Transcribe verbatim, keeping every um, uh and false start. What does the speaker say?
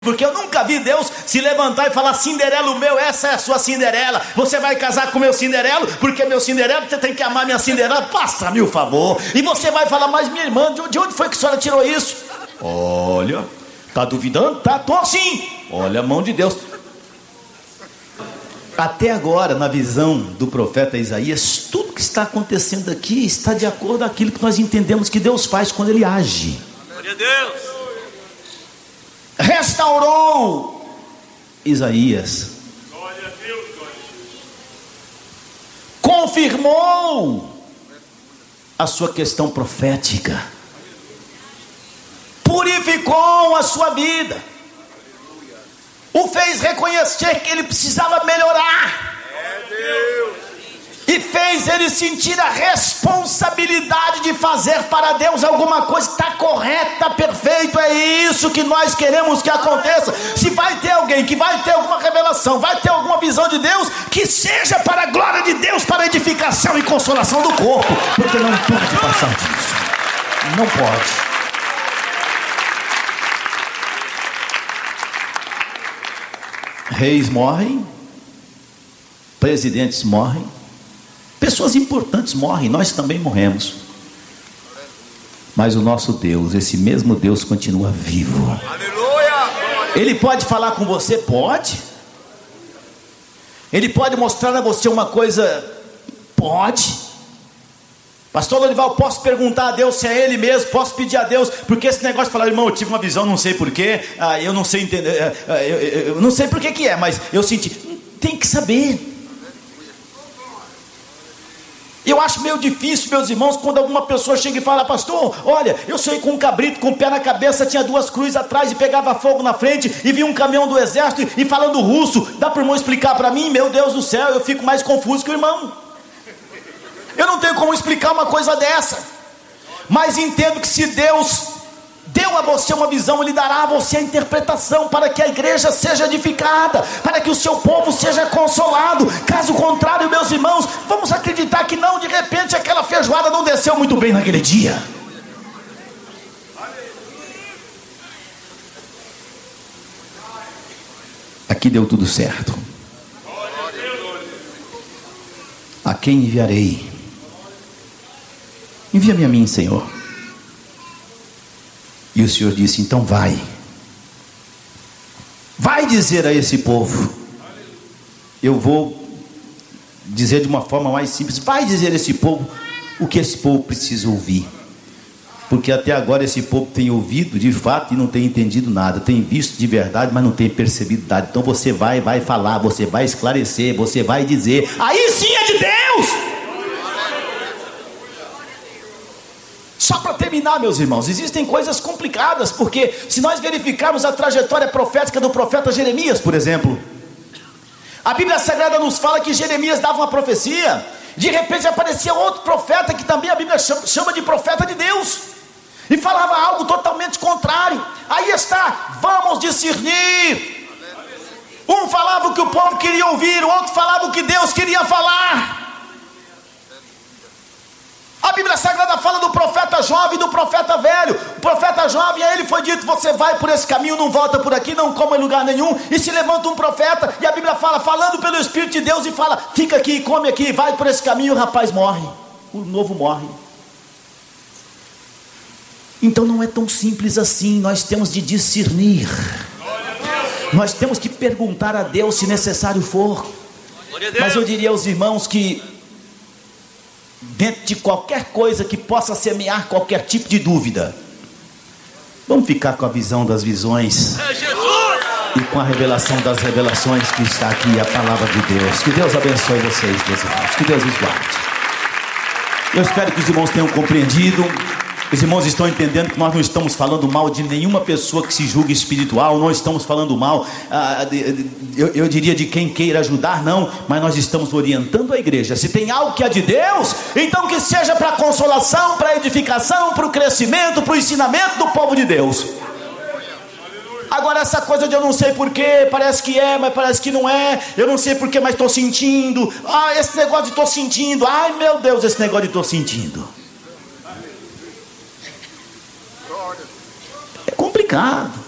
Porque eu nunca vi Deus se levantar e falar: Cinderela, o meu, essa é a sua Cinderela, você vai casar com o meu Cinderelo, porque meu Cinderelo, você tem que amar minha Cinderela, faça-me o favor. E você vai falar: mas minha irmã, de onde foi que a senhora tirou isso? Olha, tá duvidando? Tá, tô sim. Olha a mão de Deus. Até agora, na visão do profeta Isaías, tudo que está acontecendo aqui está de acordo com aquilo que nós entendemos que Deus faz quando Ele age. Glória a Deus. Restaurou Isaías, Glória a Deus, glória. confirmou a sua questão profética, purificou a sua vida, o fez reconhecer que ele precisava melhorar, É Deus. e fez ele sentir a responsabilidade de fazer para Deus alguma coisa. Está correto, está perfeito, é isso que nós queremos que aconteça. Se vai ter alguém que vai ter alguma revelação, vai ter alguma visão de Deus, que seja para a glória de Deus, para a edificação e consolação do corpo, porque não pode passar disso, não pode. Reis morrem, presidentes morrem, pessoas importantes morrem, nós também morremos. Mas o nosso Deus, esse mesmo Deus, continua vivo. Aleluia. Ele pode falar com você? Pode. Ele pode mostrar a você uma coisa? Pode. Pastor Lorival, posso perguntar a Deus se é Ele mesmo? Posso pedir a Deus? Porque esse negócio de falar: irmão, eu tive uma visão, não sei porquê, ah, eu não sei entender, ah, eu, eu, eu não sei por que que é, mas eu senti. Tem que saber. Eu acho meio difícil, meus irmãos, quando alguma pessoa chega e fala: pastor, olha, eu sonhei com um cabrito com o pé na cabeça, tinha duas cruzes atrás e pegava fogo na frente, e vi um caminhão do exército e falando russo. Dá para o irmão explicar para mim? Meu Deus do céu, eu fico mais confuso que o irmão. Eu não tenho como explicar uma coisa dessa. Mas entendo que se Deus deu a você uma visão, Ele dará a você a interpretação, para que a igreja seja edificada, para que o seu povo seja consolado. Caso contrário, meus irmãos, vamos acreditar que não, de repente aquela feijoada não desceu muito bem naquele dia. Aqui deu tudo certo. A quem enviarei? Envia-me a mim, Senhor. E o Senhor disse: então vai, vai dizer a esse povo. Eu vou dizer de uma forma mais simples: vai dizer a esse povo o que esse povo precisa ouvir, porque até agora esse povo tem ouvido de fato e não tem entendido nada, tem visto de verdade, mas não tem percebido nada. Então você vai, vai falar, você vai esclarecer, você vai dizer, aí sim é de Deus. Só para terminar, meus irmãos, existem coisas complicadas, porque se nós verificarmos a trajetória profética do profeta Jeremias, por exemplo, a Bíblia Sagrada nos fala que Jeremias dava uma profecia, de repente aparecia outro profeta, que também a Bíblia chama de profeta de Deus, e falava algo totalmente contrário. Aí está, vamos discernir. Um falava o que o povo queria ouvir, o outro falava o que Deus queria falar. A Bíblia Sagrada fala do profeta jovem e do profeta velho. O profeta jovem, a ele foi dito: você vai por esse caminho, não volta por aqui, não coma em lugar nenhum. E se levanta um profeta, e a Bíblia fala, falando pelo Espírito de Deus, e fala: fica aqui, come aqui, vai por esse caminho. O rapaz morre, o novo morre. Então não é tão simples assim. Nós temos de discernir, nós temos que perguntar a Deus se necessário for. Mas eu diria aos irmãos que dentro de qualquer coisa que possa semear qualquer tipo de dúvida, vamos ficar com a visão das visões e com a revelação das revelações que está aqui, a palavra de Deus. Que Deus abençoe vocês, meus irmãos, que Deus os guarde. Eu espero que os irmãos tenham compreendido. Os irmãos estão entendendo que nós não estamos falando mal de nenhuma pessoa que se julgue espiritual, não estamos falando mal, ah, de, de, eu, eu diria de quem queira ajudar, não, mas nós estamos orientando a igreja. Se tem algo que é de Deus, então que seja para a consolação, para a edificação, para o crescimento, para o ensinamento do povo de Deus. Agora essa coisa de eu não sei porquê, parece que é, mas parece que não é, eu não sei porquê, mas estou sentindo, ah, esse negócio de estou sentindo, ai meu Deus, esse negócio de estou sentindo, é complicado.